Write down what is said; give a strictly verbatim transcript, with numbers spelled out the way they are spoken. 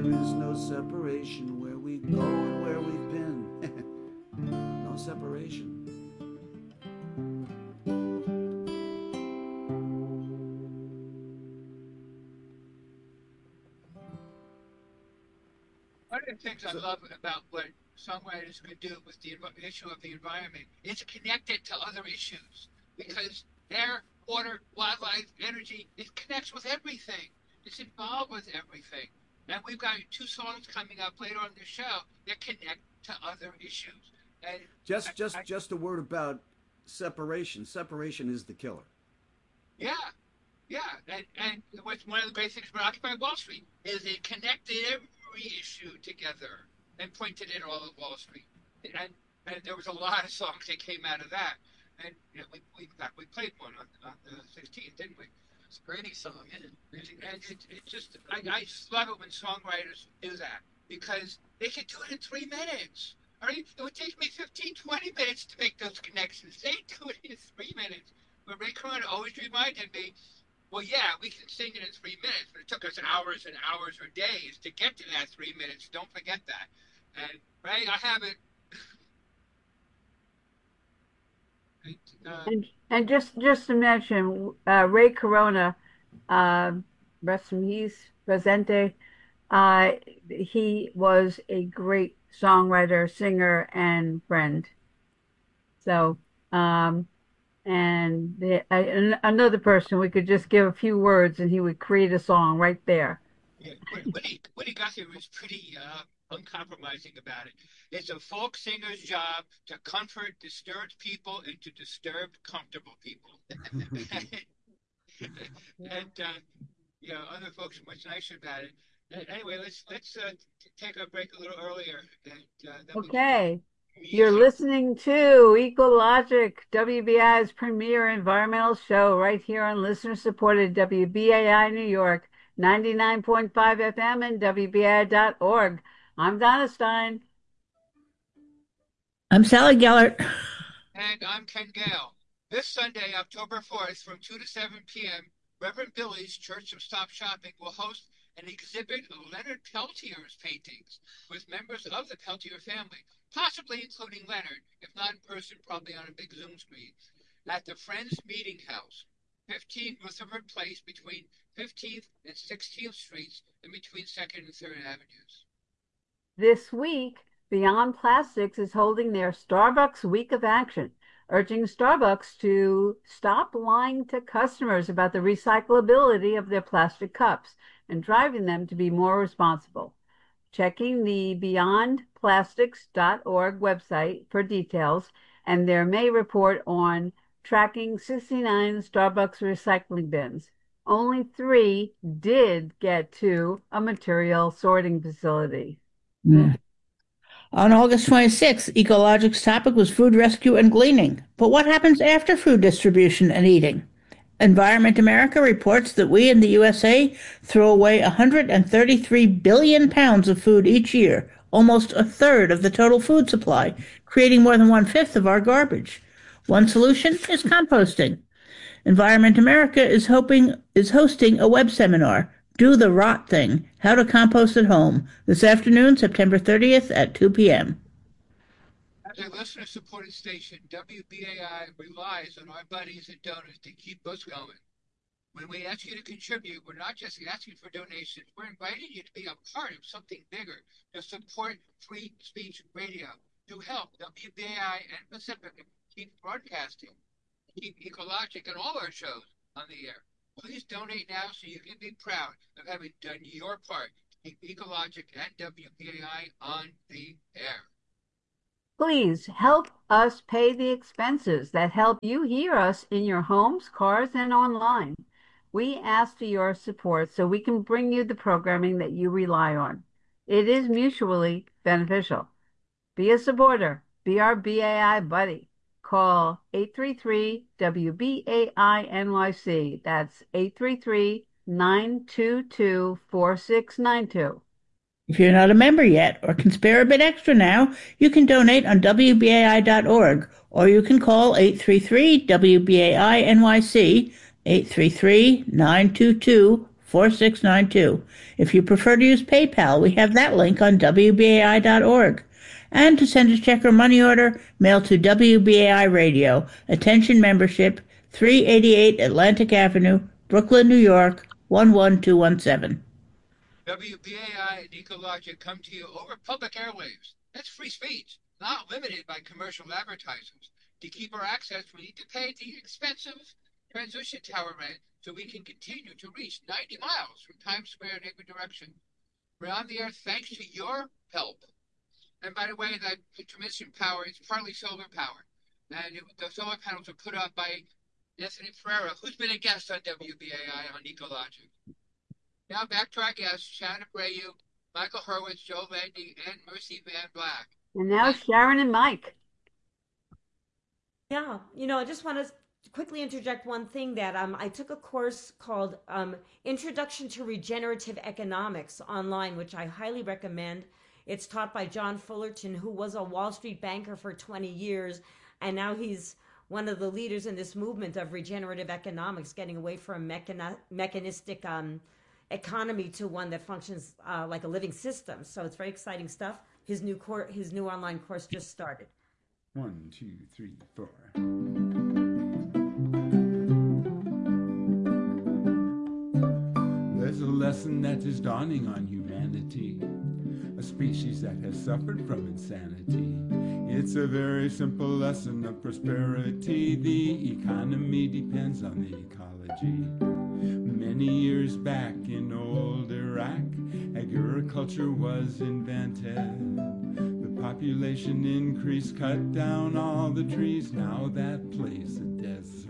is no separation where we go and where we've been. No separation. One of the things I love about what songwriters can do with the issue of the environment is connect it to other issues, because air, water, wildlife, energy, it connects with everything. It's involved with everything. And we've got two songs coming up later on the show that connect to other issues. And just I, just I, just a word about separation. Separation is the killer. Yeah, yeah. And, and what's one of the great things about Occupy Wall Street is it connected every issue together and pointed it all at Wall Street. And, and there was a lot of songs that came out of that. And you know, we, we, in fact, we played one on, on the sixteenth, didn't we? It's a great song, isn't it? And it, it just, I, I just love it when songwriters do that, because they can do it in three minutes. Or it would take me fifteen, twenty minutes to make those connections. They do it in three minutes. But Ray Corona always reminded me, well, yeah, we can sing it in three minutes, but it took us hours and hours or days to get to that three minutes. Don't forget that. And Ray, I have it. Uh, and, and just just to mention, uh, Ray Corona, uh, rest in peace, presente. Uh, he was a great songwriter, singer, and friend. So, um, and the, uh, another person, we could just give a few words, and he would create a song right there. Yeah, what he what he got here was pretty uh, uncompromising about it. It's a folk singer's job to comfort disturbed people and to disturb comfortable people. And uh, you know, other folks are much nicer about it. Anyway, let's let's uh, take our break a little earlier. And, uh, okay, you're listening to Ecologic, W B I's premier environmental show, right here on listener-supported W B A I New York, ninety-nine point five F M and W B A I dot org. I'm Donna Stein. I'm Sally Gellert. And I'm Ken Gale. This Sunday, October fourth, from two to seven p.m., Reverend Billy's Church of Stop Shopping will host an exhibit of Leonard Peltier's paintings with members of the Peltier family, possibly including Leonard, if not in person, probably on a big Zoom screen, at the Friends Meeting House, fifteen Rutherford Place, between fifteenth and sixteenth Streets, and between second and third Avenues. This week, Beyond Plastics is holding their Starbucks Week of Action, urging Starbucks to stop lying to customers about the recyclability of their plastic cups and driving them to be more responsible. Checking the beyond plastics dot org website for details and their May report on tracking sixty-nine Starbucks recycling bins. Only three did get to a material sorting facility. Yeah. On August twenty-sixth, Ecologic's topic was food rescue and gleaning. But what happens after food distribution and eating? Environment America reports that we in the U S A throw away one hundred thirty-three billion pounds of food each year, almost a third of the total food supply, creating more than one-fifth of our garbage. One solution is composting. Environment America is hoping is hosting a web seminar, Do the Rot Thing, How to Compost at Home, this afternoon, September thirtieth at two p.m. As a listener-supported station, W B A I relies on our buddies and donors to keep us going. When we ask you to contribute, we're not just asking for donations. We're inviting you to be a part of something bigger, to support free speech radio, to help W B A I and Pacifica keep broadcasting, keep Ecologic and all our shows on the air. Please donate now so you can be proud of having done your part to keep Ecologic and W B A I on the air. Please help us pay the expenses that help you hear us in your homes, cars, and online. We ask for your support so we can bring you the programming that you rely on. It is mutually beneficial. Be a supporter. Be our B A I buddy. Call eight three three W B A I N Y C. That's eight three three, nine two two, four six nine two. If you're not a member yet or can spare a bit extra now, you can donate on W B A I dot org, or you can call eight three three W B A I N Y C, eight three three, nine two two, four six nine two. If you prefer to use PayPal, we have that link on W B A I dot org. And to send a check or money order, mail to W B A I Radio, Attention Membership, three eighty-eight Atlantic Avenue, Brooklyn, New York, one one two one seven. W B A I and Ecologic come to you over public airwaves. That's free speech, not limited by commercial advertisers. To keep our access, we need to pay the expensive transmission tower rent so we can continue to reach ninety miles from Times Square in every direction. We're on the air thanks to your help. And by the way, that the transmission power is partly solar power. And it, the solar panels are put up by Anthony Ferreira, who's been a guest on W B A I on Ecologic. Now back to our guests, Shannon Abreu, Michael Hurwitz, Joe Landy, and Mercy Van Black. And now Sharon and Mike. Yeah, you know, I just want to quickly interject one thing that um, I took a course called um, Introduction to Regenerative Economics online, which I highly recommend. It's taught by John Fullerton, who was a Wall Street banker for twenty years, and now he's one of the leaders in this movement of regenerative economics, getting away from mechani- mechanistic um, economy to one that functions uh, like a living system. So it's very exciting stuff. His new cor- his new online course just started. One, two, three, four. There's a lesson that is dawning on humanity, a species that has suffered from insanity. It's a very simple lesson of prosperity. The economy depends on the ecology. Many years back in old Iraq, agriculture was invented. Population increase, cut down all the trees, now that place a desert.